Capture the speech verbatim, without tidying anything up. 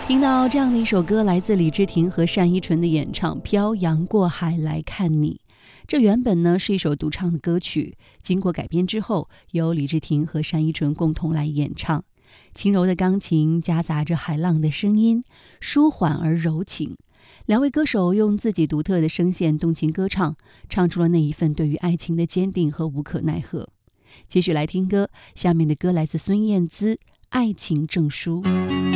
听到这样的一首歌，来自李治廷和单依纯的演唱《漂洋过海来看你》。这原本呢是一首独唱的歌曲，经过改编之后，由李治廷和单依纯共同来演唱。轻柔的钢琴夹杂着海浪的声音，舒缓而柔情。两位歌手用自己独特的声线动情歌唱，唱出了那一份对于爱情的坚定和无可奈何。继续来听歌，下面的歌来自孙燕姿《爱情证书》。